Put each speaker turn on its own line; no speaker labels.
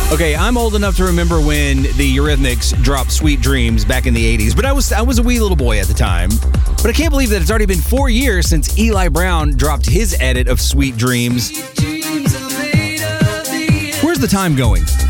Okay, I'm old enough to remember when the Eurythmics dropped Sweet Dreams back in the 80s, but I was a wee little boy at the time. But I can't believe that it's already been 4 years since Eli Brown dropped his edit of Sweet Dreams. Where's the time going?